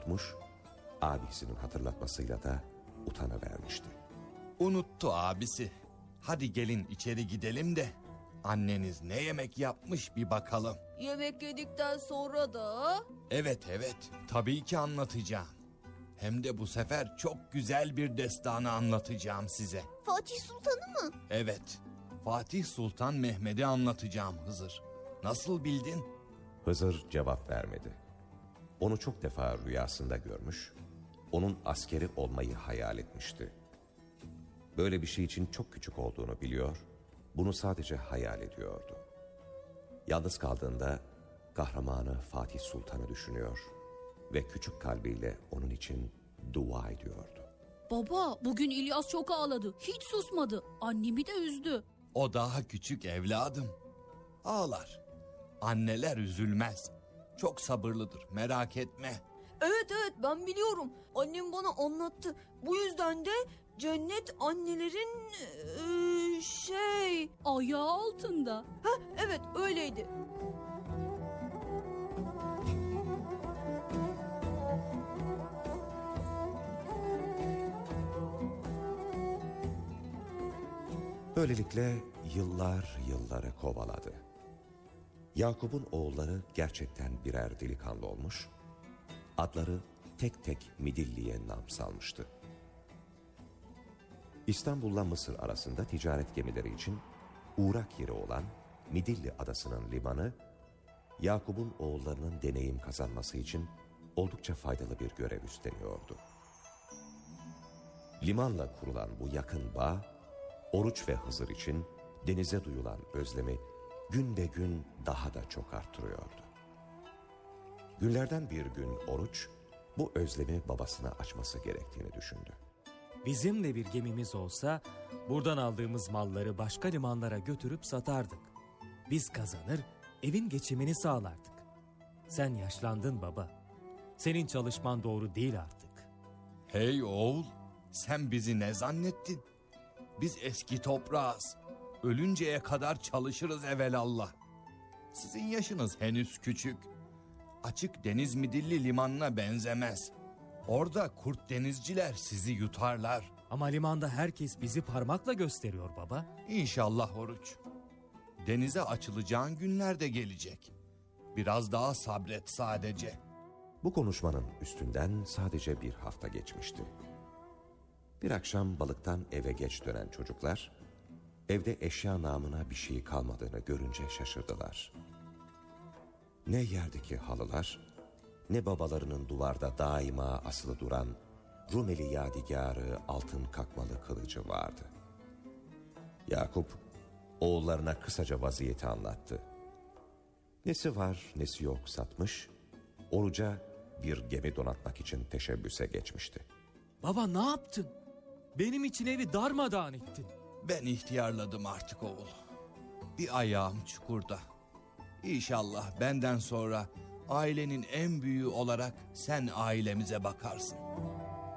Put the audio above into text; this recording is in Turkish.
unutmuş, abisinin hatırlatmasıyla da utanıvermişti. Unuttu abisi. Hadi gelin içeri gidelim de anneniz ne yemek yapmış bir bakalım. Yemek yedikten sonra da... Evet, tabii ki anlatacağım. Hem de bu sefer çok güzel bir destanı anlatacağım size. Fatih Sultan'ı mı? Evet, Fatih Sultan Mehmet'i anlatacağım Hızır. Nasıl bildin? Hızır cevap vermedi. Onu çok defa rüyasında görmüş, onun askeri olmayı hayal etmişti. Böyle bir şey için çok küçük olduğunu biliyor, bunu sadece hayal ediyordu. Yalnız kaldığında kahramanı Fatih Sultan'ı düşünüyor ve küçük kalbiyle onun için dua ediyordu. Baba, bugün İlyas çok ağladı. Hiç susmadı. Annemi de üzdü. O daha küçük evladım. Ağlar. Anneler üzülmez. Çok sabırlıdır, merak etme. Evet ben biliyorum. Annem bana anlattı. Bu yüzden de cennet annelerin ayağı altında. Evet öyleydi. Böylelikle yıllar yılları kovaladı. Yakup'un oğulları gerçekten birer delikanlı olmuş, adları tek tek Midilli'ye nam salmıştı. İstanbul'la Mısır arasında ticaret gemileri için uğrak yeri olan Midilli adasının limanı, Yakup'un oğullarının deneyim kazanması için oldukça faydalı bir görev üstleniyordu. Limanla kurulan bu yakın bağ, Oruç ve Hızır için denize duyulan özlemi gün be gün daha da çok arttırıyordu. Günlerden bir gün Oruç, bu özlemi babasına açması gerektiğini düşündü. Bizim de bir gemimiz olsa buradan aldığımız malları başka limanlara götürüp satardık. Biz kazanır, evin geçimini sağlardık. Sen yaşlandın baba. Senin çalışman doğru değil artık. Hey oğul, sen bizi ne zannettin? Biz eski toprağız. Ölünceye kadar çalışırız evelallah. Sizin yaşınız henüz küçük. Açık deniz Midilli limanına benzemez. Orada kurt denizciler sizi yutarlar. Ama limanda herkes bizi parmakla gösteriyor baba. İnşallah Oruç. Denize açılacağın günler de gelecek. Biraz daha sabret sadece. Bu konuşmanın üstünden sadece bir hafta geçmişti. Bir akşam balıktan eve geç dönen çocuklar, evde eşya namına bir şey kalmadığını görünce şaşırdılar. Ne yerdeki halılar, ne babalarının duvarda daima asılı duran Rumeli yadigarı altın kakmalı kılıcı vardı. Yakup, oğullarına kısaca vaziyeti anlattı. Nesi var nesi yok satmış, Oruç'a bir gemi donatmak için teşebbüse geçmişti. Baba ne yaptın? Benim için evi darmadağın ettin. Ben ihtiyarladım artık oğul. Bir ayağım çukurda. İnşallah benden sonra ailenin en büyüğü olarak sen ailemize bakarsın.